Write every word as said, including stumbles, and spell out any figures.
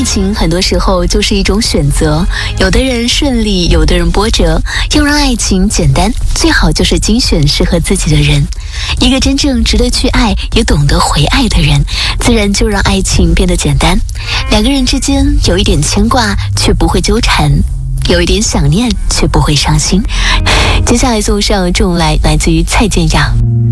情很多时候就是一种选择，有的人顺利，有的人波折。要让爱情简单，最好就是精选适合自己的人。一个真正值得去爱，也懂得回爱的人，自然就让爱情变得简单。两个人之间有一点牵挂，却不会纠缠；有一点想念，却不会伤心。接下来送上重来，来自于蔡健雅。